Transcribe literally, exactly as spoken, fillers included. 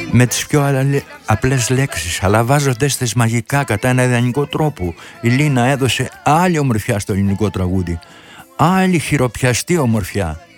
με τις πιο απλές λέξεις, αλλά βάζοντες τις μαγικά κατά ένα ιδανικό τρόπο. Η Λίνα έδωσε άλλη ομορφιά στο ελληνικό τραγούδι, άλλη χειροπιαστή ομορφιά.